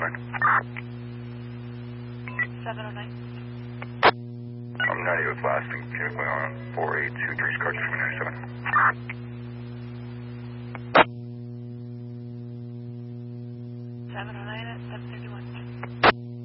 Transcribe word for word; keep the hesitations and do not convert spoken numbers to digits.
nine. seven oh nine. I'm ninety with lasting. Vehicle on four eight two three, car two nine seven. seven oh nine at seven thirty-one.